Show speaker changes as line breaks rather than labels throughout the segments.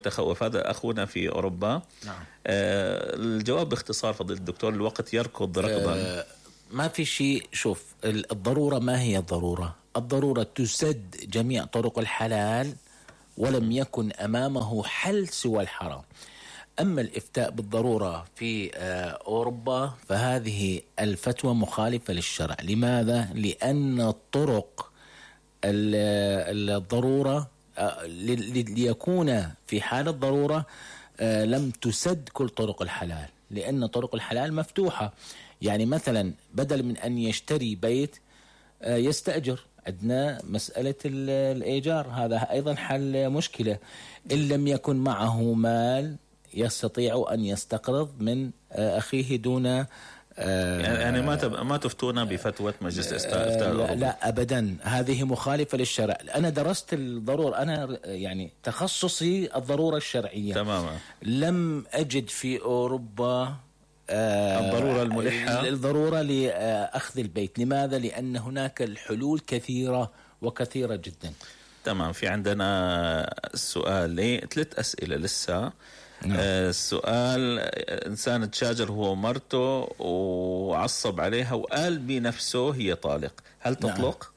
تخوف. هذا أخونا في أوروبا.
نعم.
الجواب باختصار فضيلة الدكتور، الوقت يركض ركضا.
ما في شيء. شوف، الضرورة ما هي الضرورة؟ الضرورة تسد جميع طرق الحلال ولم يكن أمامه حل سوى الحرام. أما الإفتاء بالضرورة في أوروبا فهذه الفتوى مخالفة للشرع. لماذا؟ لأن الطرق الضرورة ليكون في حال الضرورة لم تسد كل طرق الحلال، لأن طرق الحلال مفتوحة. يعني مثلا بدل من أن يشتري بيت يستأجر. عندنا مسألة الإيجار، هذا أيضا حل مشكلة. إن لم يكن معه مال يستطيع أن يستقرض من أخيه دون
يعني ما تفتونا بفتوى مجلس الإفتاء الأوروبي؟
لا أبدا، هذه مخالفة للشرع. أنا درست الضرورة، أنا يعني تخصصي الضرورة الشرعية
تماما.
لم أجد في أوروبا
الضرورة الملحة،
الضرورة لأخذ البيت. لماذا؟ لأن هناك الحلول كثيرة وكثيرة جدا.
تمام. في عندنا سؤال 3 أسئلة لسه. السؤال: إنسان تشاجر هو ومرته وعصب عليها وقال بنفسه هي طالق، هل تطلق؟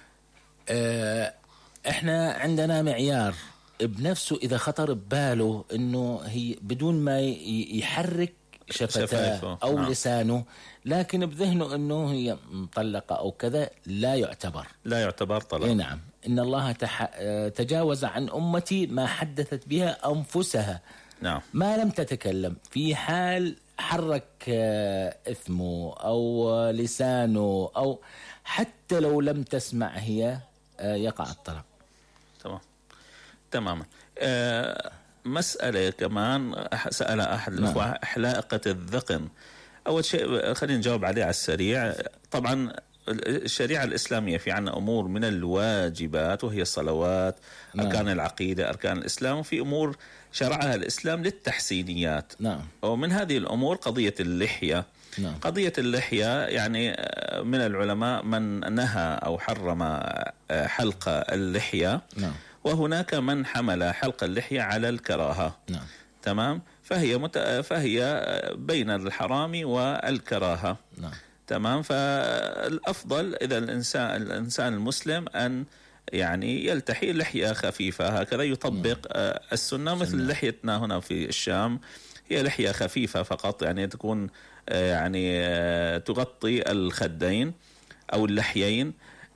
احنا عندنا معيار بنفسه. إذا خطر بباله إنه هي بدون ما يحرك شفتاه أو لسانه، لكن بذهنه أنه هي مطلقة أو كذا، لا يعتبر طلاق. نعم. إن الله تجاوز عن أمتي ما حدثت بها أنفسها.
نعم.
ما لم تتكلم في حال حرك إثمه أو لسانه، أو حتى لو لم تسمع هي يقع الطلاق.
تماما. مسألة كمان سأل أحد الأخوة: حلاقة الذقن. أول شيء خلينا نجاوب عليه على السريع. طبعا الشريعة الإسلامية في عنا أمور من الواجبات وهي الصلوات، أركان العقيدة، أركان الإسلام، وفي أمور شرعها الإسلام للتحسينيات. ومن هذه الأمور قضية اللحية. قضية اللحية يعني من العلماء من نهى أو حرم حلق اللحية. وهناك من حمل حلق اللحية على الكراهة. تمام. فهي بين الحرام والكراهة. تمام. فالأفضل إذا الإنسان المسلم أن يعني يلتحي لحية خفيفة، هكذا يطبق السنة، مثل لحيتنا هنا في الشام، هي لحية خفيفة فقط، يعني تكون يعني تغطي الخدين أو اللحيين.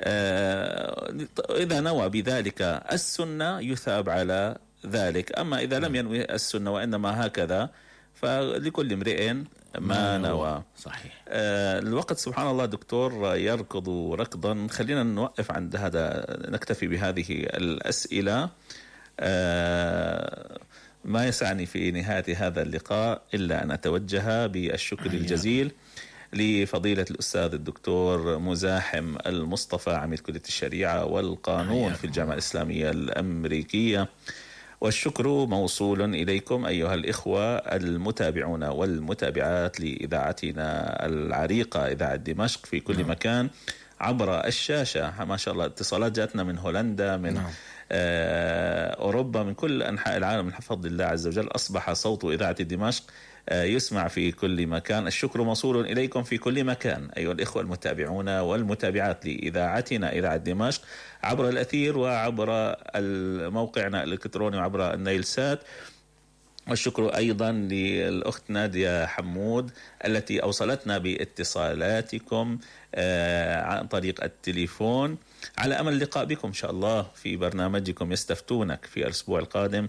إذا نوى بذلك السنة يثاب على ذلك. أما إذا لم ينوي السنة وإنما هكذا فلكل امرئ ما نوى.
صحيح.
الوقت سبحان الله دكتور يركض ركضا. خلينا نوقف عند هذا، نكتفي بهذه الأسئلة. ما يسعني في نهاية هذا اللقاء إلا أن أتوجه بالشكر الجزيل لفضيلة الأستاذ الدكتور مزاحم المصطفى، عميد كلية الشريعة والقانون في الجامعة الإسلامية الأمريكية. والشكر موصول إليكم أيها الإخوة المتابعون والمتابعات لإذاعتنا العريقة إذاعة دمشق في كل مكان عبر الشاشة. ما شاء الله اتصالات جاتنا من هولندا، من أوروبا، من كل أنحاء العالم. من فضل الله عز وجل أصبح صوت إذاعة دمشق يسمع في كل مكان. الشكر موصول إليكم في كل مكان أيها الإخوة المتابعون والمتابعات لإذاعتنا إذاعة دمشق عبر الأثير وعبر موقعنا الإلكتروني وعبر النيل سات. والشكر أيضا للأخت نادية حمود التي أوصلتنا باتصالاتكم عن طريق التليفون. على أمل اللقاء بكم إن شاء الله في برنامجكم يستفتونك في الأسبوع القادم.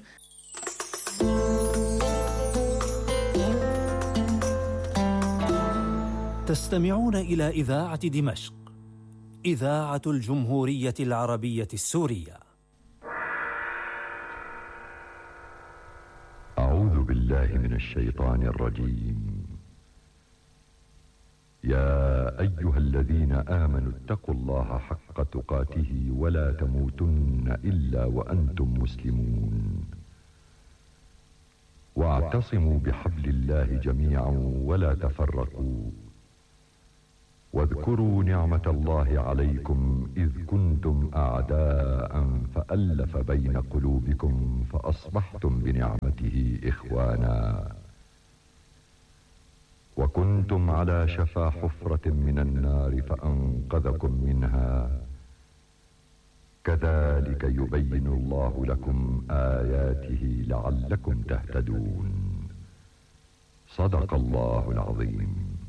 تستمعون إلى إذاعة دمشق، إذاعة الجمهورية العربية السورية.
أعوذ بالله من الشيطان الرجيم. يا أيها الذين آمنوا اتقوا الله حق تقاته ولا تموتن إلا وأنتم مسلمون، واعتصموا بحبل الله جميعا ولا تفرقوا واذكروا نعمة الله عليكم إذ كنتم أعداء فألف بين قلوبكم فأصبحتم بنعمته إخوانا وكنتم على شفا حفرة من النار فأنقذكم منها كذلك يبين الله لكم آياته لعلكم تهتدون. صدق الله العظيم.